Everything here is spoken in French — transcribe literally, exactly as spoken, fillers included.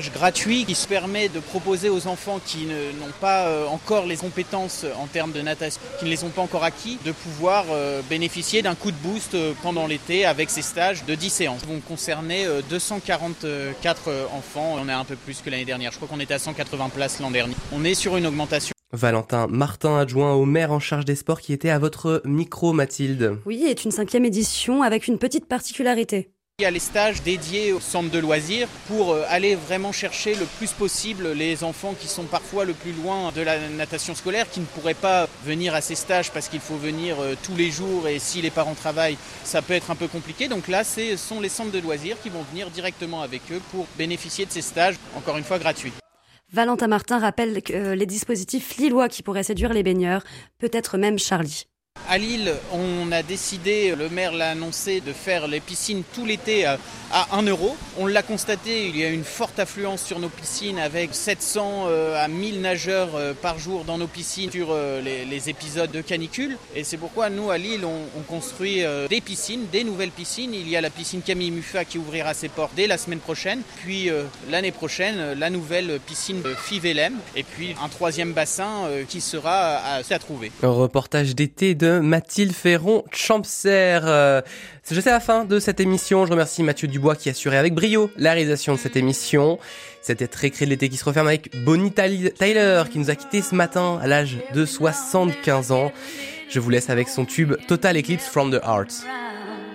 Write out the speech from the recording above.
Gratuit qui se permet de proposer aux enfants qui ne, n'ont pas euh, encore les compétences en termes de natation, qui ne les ont pas encore acquis, de pouvoir euh, bénéficier d'un coup de boost euh, pendant l'été avec ces stages de dix séances. Ils vont concerner euh, deux cent quarante-quatre euh, enfants, on est un peu plus que l'année dernière, je crois qu'on était à cent quatre-vingts places l'an dernier. On est sur une augmentation. Valentin Martin, adjoint au maire en charge des sports, qui était à votre micro, Mathilde. Oui, est une cinquième édition avec une petite particularité. Il y a les stages dédiés au centre de loisirs pour aller vraiment chercher le plus possible les enfants qui sont parfois le plus loin de la natation scolaire, qui ne pourraient pas venir à ces stages parce qu'il faut venir tous les jours et si les parents travaillent, ça peut être un peu compliqué. Donc là, ce sont les centres de loisirs qui vont venir directement avec eux pour bénéficier de ces stages, encore une fois gratuits. Valentin Martin rappelle que les dispositifs lillois qui pourraient séduire les baigneurs, peut-être même Charlie. À Lille, on a décidé, le maire l'a annoncé, de faire les piscines tout l'été à un euro. On l'a constaté, il y a une forte affluence sur nos piscines avec sept cents à mille nageurs par jour dans nos piscines sur les, les épisodes de canicule. Et c'est pourquoi nous, à Lille, on, on construit des piscines, des nouvelles piscines. Il y a la piscine Camille Muffat qui ouvrira ses portes dès la semaine prochaine. Puis euh, l'année prochaine, la nouvelle piscine de Fivelem. Et puis un troisième bassin euh, qui sera à, à trouver. Un reportage d'été de Mathilde Ferron-Champser. Euh, c'est la fin de cette émission. Je remercie Mathieu Dubois qui a assuré avec brio la réalisation de cette émission. C'était Récré de l'été qui se referme avec Bonnie Tyler qui nous a quittés ce matin à l'âge de soixante-quinze ans. Je vous laisse avec son tube Total Eclipse from the Heart.